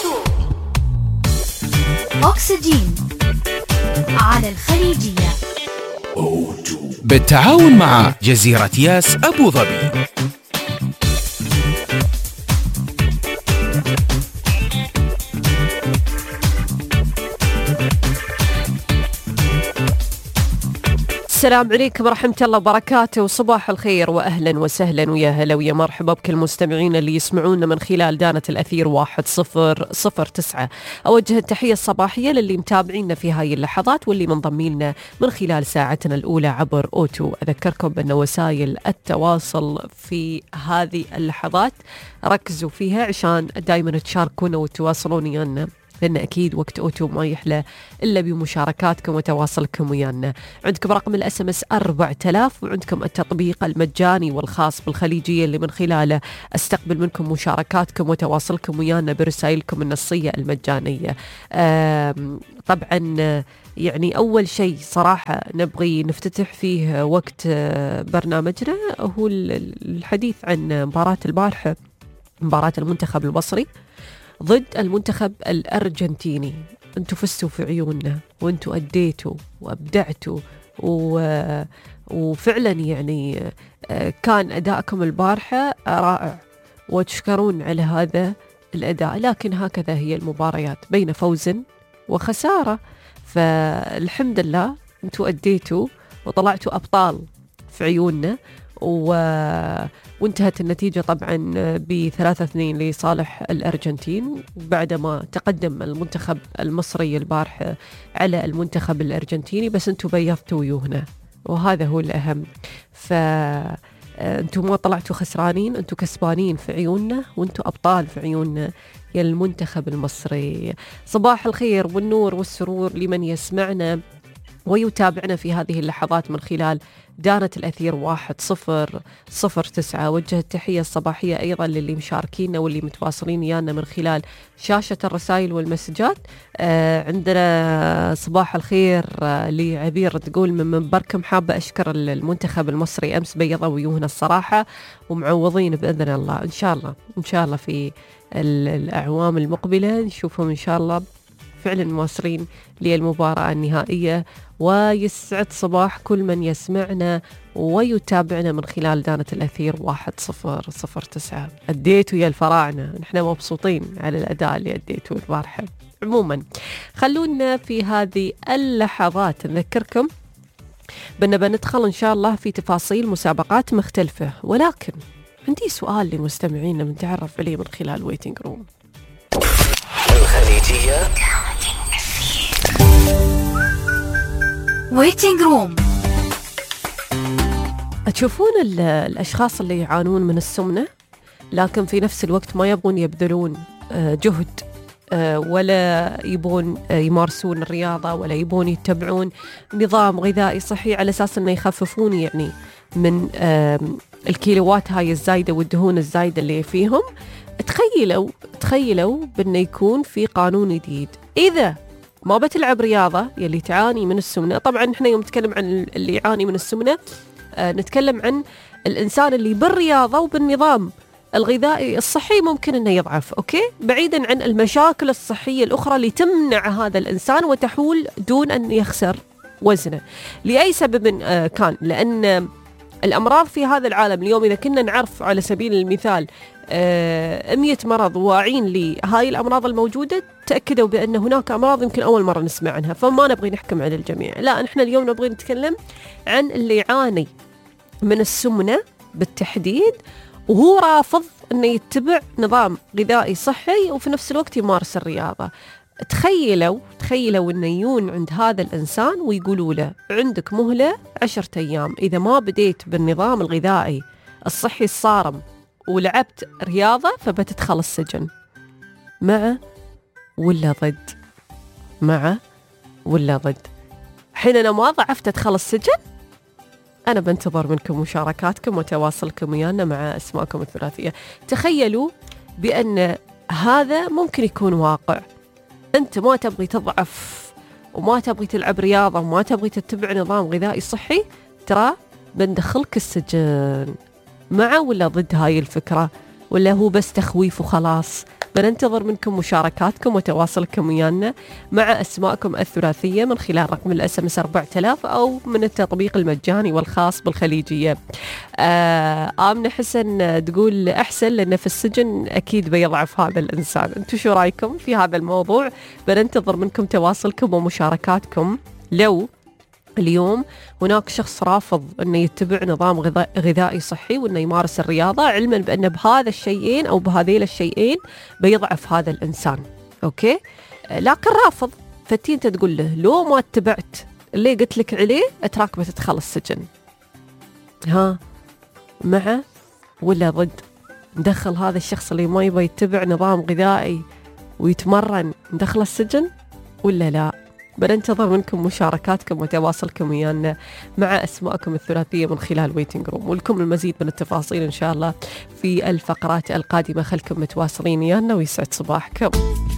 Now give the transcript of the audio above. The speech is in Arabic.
أكسجين على الخليجية بالتعاون مع جزيرة ياس أبو ظبي. السلام عليكم ورحمة الله وبركاته، وصباح الخير وأهلا وسهلا ويا هلا ويا مرحبا بكل المستمعين اللي يسمعونا من خلال دانة الأثير 1009. أوجه التحية الصباحية للي متابعينا في هاي اللحظات واللي منضمين من خلال ساعتنا الأولى عبر أوتو. أذكركم بأن وسائل التواصل في هذه اللحظات ركزوا فيها عشان دايما تشاركونا وتواصلون ويانا، لأن أكيد وقت أوتو ما يحلى إلا بمشاركاتكم وتواصلكم ويانا. عندكم رقم الSMS 4000، وعندكم التطبيق المجاني والخاص بالخليجية اللي من خلاله أستقبل منكم مشاركاتكم وتواصلكم ويانا برسائلكم النصية المجانية. طبعا يعني أول شيء صراحة نبغي نفتتح فيه وقت برنامجنا هو الحديث عن مباراة البارحة، مباراة المنتخب المصري ضد المنتخب الأرجنتيني. أنتوا فزتوا في عيوننا، وأنتوا أديتوا وأبدعتوا وفعلا يعني كان أداءكم البارحة رائع وتشكرون على هذا الأداء، لكن هكذا هي المباريات بين فوز وخسارة. فالحمد لله أنتوا أديتوا وطلعتوا أبطال في عيوننا، وانتهت النتيجة طبعا ب3-2 لصالح الأرجنتين بعدما تقدم المنتخب المصري البارحة على المنتخب الأرجنتيني، بس انتوا بيضتوا ويوهنا وهذا هو الأهم. فانتوا ما طلعتوا خسرانين، انتوا كسبانين في عيوننا وانتوا أبطال في عيوننا يا المنتخب المصري. صباح الخير والنور والسرور لمن يسمعنا ويتابعنا في هذه اللحظات من خلال دانة الأثير 1009. وجه التحية الصباحية أيضا للي مشاركينا واللي متواصلين ويانا من خلال شاشة الرسائل والمسجات. عندنا صباح الخير لعبير تقول من منبركم حابة أشكر المنتخب المصري، أمس بيضوا ويوهنا الصراحة ومعوضين بإذن الله. إن شاء الله في الأعوام المقبلة نشوفهم إن شاء الله فعلا مواصلين للمباراة النهائية. ويسعد صباح كل من يسمعنا ويتابعنا من خلال دانة الأثير 1009. أديتوا يا الفراعنة، نحن مبسوطين على الأداء اللي أديتوا البارحة. عموما خلونا في هذه اللحظات نذكركم بأن بندخل إن شاء الله في تفاصيل مسابقات مختلفة، ولكن عندي سؤال للمستمعين بنتعرف عليه من خلال ويتنج روم الخليجية. ويتنج روم. تشوفون الأشخاص اللي يعانون من السمنة لكن في نفس الوقت ما يبغون يبذلون جهد ولا يبون يمارسون الرياضة ولا يبون يتبعون نظام غذائي صحي على أساس أنه يخففون يعني من الكيلوات هاي الزايدة والدهون الزايدة اللي فيهم. تخيلوا بأنه يكون في قانون جديد، إذا ما بتلعب رياضة يلي تعاني من السمنة. طبعا احنا يوم نتكلم عن اللي يعاني من السمنة نتكلم عن الإنسان اللي بالرياضة وبالنظام الغذائي الصحي ممكن أنه يضعف، أوكي، بعيدا عن المشاكل الصحية الأخرى اللي تمنع هذا الإنسان وتحول دون أن يخسر وزنه لأي سبب كان. لأن الأمراض في هذا العالم اليوم إذا كنا نعرف على سبيل المثال 100 مرض واعين لهاي الأمراض الموجودة، تأكدوا بأن هناك أمراض يمكن أول مرة نسمع عنها، فما نبغي نحكم على الجميع، لا نحن اليوم نبغي نتكلم عن اللي يعاني من السمنة بالتحديد وهو رافض أنه يتبع نظام غذائي صحي وفي نفس الوقت يمارس الرياضة. تخيلوا أنه يجون عند هذا الإنسان ويقولوا له عندك مهلة 10 أيام، إذا ما بديت بالنظام الغذائي الصحي الصارم ولعبت رياضة فبتدخل السجن. مع ولا ضد؟ حين أنا ما ضعفت أدخل السجن. أنا بنتظر منكم مشاركاتكم وتواصلكم ويانا مع أسماءكم الثلاثية. تخيلوا بأن هذا ممكن يكون واقع، أنت ما تبغي تضعف وما تبغي تلعب رياضة وما تبغي تتبع نظام غذائي صحي، ترى بندخلك السجن. مع ولا ضد هاي الفكرة؟ ولا هو بس تخويف وخلاص؟ بننتظر منكم مشاركاتكم وتواصلكم ويانا مع أسماءكم الثلاثية من خلال رقم الSMS 4000 أو من التطبيق المجاني والخاص بالخليجية. آمنة حسن تقول أحسن لأن في السجن أكيد بيضعف هذا الإنسان. أنتوا شو رأيكم في هذا الموضوع؟ بننتظر منكم تواصلكم ومشاركاتكم. لو اليوم هناك شخص رافض أنه يتبع نظام غذائي صحي وأنه يمارس الرياضة، علما بأن بهذا الشيئين أو بهذيل الشيئين بيضعف هذا الإنسان، أوكي؟ لكن رافض، فتي أنت تقول له لو ما اتبعت اللي قلت لك عليه أتراك بتدخل السجن. ها، مع ولا ضد؟ ندخل هذا الشخص اللي ما يبغى يتبع نظام غذائي ويتمرن ندخل السجن ولا لا؟ بننتظر منكم مشاركاتكم وتواصلكم ويانا مع أسماءكم الثلاثية من خلال ويتنج روم، ولكم المزيد من التفاصيل إن شاء الله في الفقرات القادمة. خلكم متواصلين ويانا ويسعد صباحكم.